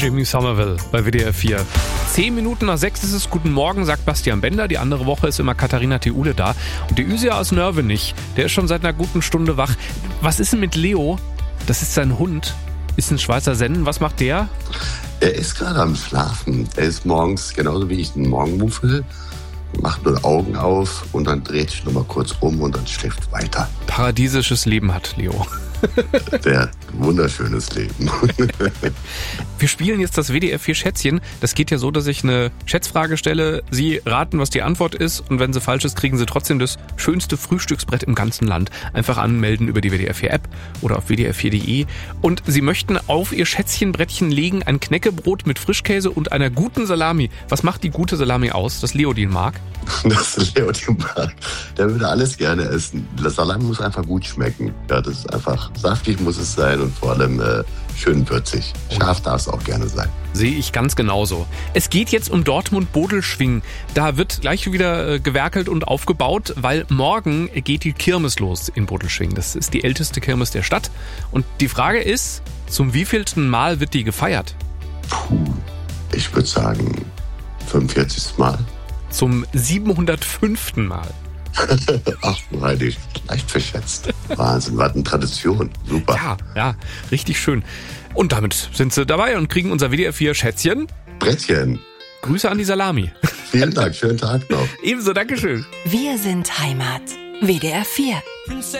Jimmy Somerville bei WDR 4. 10 Minuten nach 6 ist es. Guten Morgen, sagt Bastian Bender. Die andere Woche ist immer Katharina Theule da. Und der Üsia aus Nörvenich, der ist schon seit einer guten Stunde wach. Was ist denn mit Leo? Das ist sein Hund. Ist ein Schweizer Sennen. Was macht der? Er ist gerade am Schlafen. Er ist morgens, genauso wie ich, ein Morgenmuffel. Macht nur Augen auf und dann dreht sich nochmal kurz um und dann schläft weiter. Paradiesisches Leben hat Leo. Der hat ein wunderschönes Leben. Wir spielen jetzt das WDR 4 Schätzchen. Das geht ja so, dass ich eine Schätzfrage stelle, Sie raten, was die Antwort ist, und wenn sie falsch ist, kriegen Sie trotzdem das schönste Frühstücksbrett im ganzen Land. Einfach anmelden über die WDR 4 App oder auf wdr4.de. Und Sie möchten auf Ihr Schätzchenbrettchen legen ein Knäckebrot mit Frischkäse und einer guten Salami. Was macht die gute Salami aus, dass Leo die mag? Das Leo die mag. Der würde alles gerne essen. Das Salami muss einfach gut schmecken. Ja, das ist einfach saftig muss es sein und vor allem schön würzig. Scharf darf es auch gerne sein. Sehe ich ganz genauso. Es geht jetzt um Dortmund-Bodelschwingh. Da wird gleich wieder gewerkelt und aufgebaut, weil morgen geht die Kirmes los in Bodelschwingh. Das ist die älteste Kirmes der Stadt. Und die Frage ist, zum wievielten Mal wird die gefeiert? Ich würde sagen 45. Mal. Zum 705. Mal. Ach, freilich, leicht verschätzt. Wahnsinn, was eine Tradition. Super. Ja, richtig schön. Und damit sind Sie dabei und kriegen unser WDR 4 Schätzchen. Brettchen. Grüße an die Salami. Vielen Dank, schönen Tag noch. Ebenso, Dankeschön. Wir sind Heimat. WDR 4.